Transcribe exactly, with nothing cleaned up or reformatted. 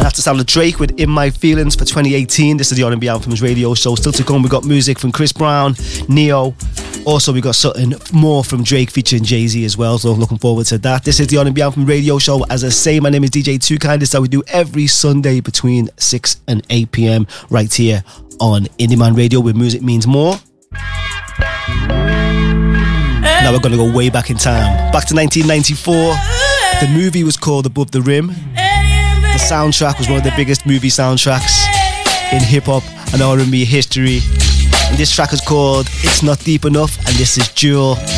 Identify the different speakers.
Speaker 1: That's the sound of Drake with In My Feelings for twenty eighteen. This is the R and B Anthems radio show. Still to come, we got music from Chris Brown, Neo. Also, we got something more from Drake featuring Jay-Z as well, so looking forward to that. This is the R and B Anthem radio show. As I say, my name is D J Too Kind. This is how we do every Sunday between six and eight p.m. right here on Indie Man Radio, where music means more. Now we're going to go way back in time. Back to nineteen ninety-four. The movie was called Above the Rim. The soundtrack was one of the biggest movie soundtracks in hip-hop and R and B history. And this track is called It's Not Deep Enough, and this is Jewel